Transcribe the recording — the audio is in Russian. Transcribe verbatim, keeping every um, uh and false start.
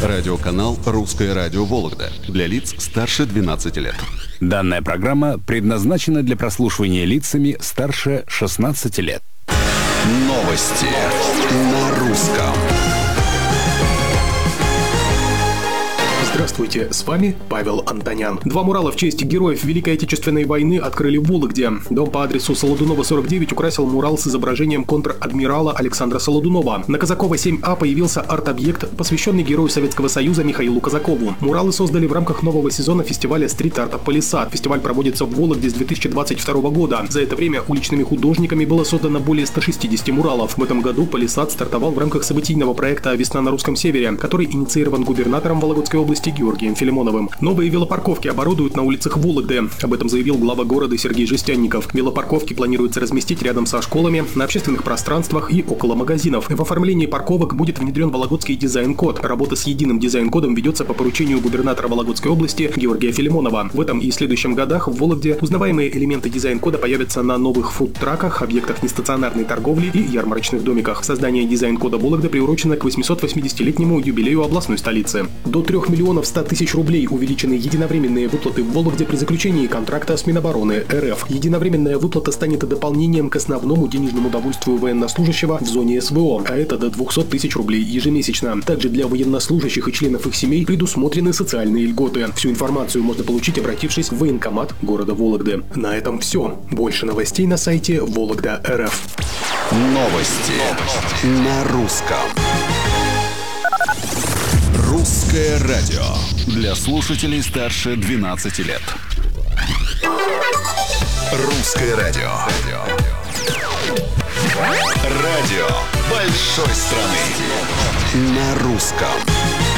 Радиоканал «Русское радио Вологда» для лиц старше двенадцати лет. Данная программа предназначена для прослушивания лицами старше шестнадцати лет. Новости на русском. Здравствуйте, с вами Павел Антонян. Два мурала в честь героев Великой Отечественной войны открыли в Вологде. Дом по адресу Солодунова, сорок девять украсил мурал с изображением контр-адмирала Александра Солодунова. На Казакова семь А появился арт-объект, посвященный герою Советского Союза Михаилу Казакову. Муралы создали в рамках нового сезона фестиваля стрит-арта «Палисад». Фестиваль проводится в Вологде с две тысячи двадцать второго года. За это время уличными художниками было создано более ста шестидесяти муралов. В этом году «Палисад» стартовал в рамках событийного проекта «Весна на русском севере», который инициирован губернатором Вологодской области Георгием Филимоновым. Новые велопарковки оборудуют на улицах Вологды. Об этом заявил глава города Сергей Жестянников. Велопарковки планируется разместить рядом со школами, на общественных пространствах и около магазинов. В оформлении парковок будет внедрен вологодский дизайн-код. Работа с единым дизайн-кодом ведется по поручению губернатора Вологодской области Георгия Филимонова. В этом и следующем годах в Вологде узнаваемые элементы дизайн-кода появятся на новых фуд-траках, объектах нестационарной торговли и ярмарочных домиках. Создание дизайн-кода Вологды приурочено к восьмисот восьмидесятилетнему юбилею областной столицы. До трёх миллионов ста тысяч рублей увеличены единовременные выплаты в Вологде при заключении контракта с Минобороны РФ. Единовременная выплата станет дополнением к основному денежному довольствию военнослужащего в зоне СВО, а это до двухсот тысяч рублей ежемесячно. Также для военнослужащих и членов их семей предусмотрены социальные льготы. Всю информацию можно получить, обратившись в военкомат города Вологды. На этом все. Больше новостей на сайте Вологда точка РФ. Новости на русском. Русское радио для слушателей старше двенадцати лет. Русское радио. Радио большой страны. На русском.